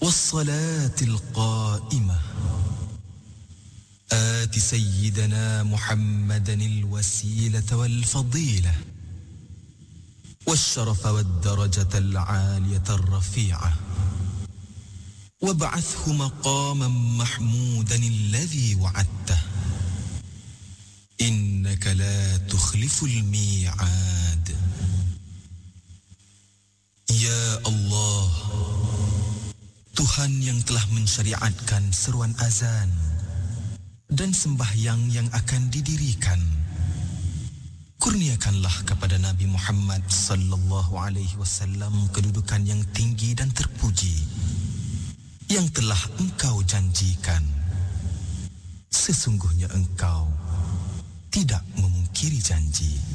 والصلاة القائمة آت سيدنا محمدا الوسيلة والفضيلة والشرف والدرجة العالية الرفيعة وابعثه مقاما محمودا الذي وعدته إنك لا تخلف الميعاد. Ya Allah, Tuhan yang telah mensyariatkan seruan azan dan sembahyang yang akan didirikan, kurniakanlah kepada Nabi Muhammad sallallahu alaihi wasallam kedudukan yang tinggi dan terpuji yang telah Engkau janjikan. Sesungguhnya Engkau tidak memungkiri janji.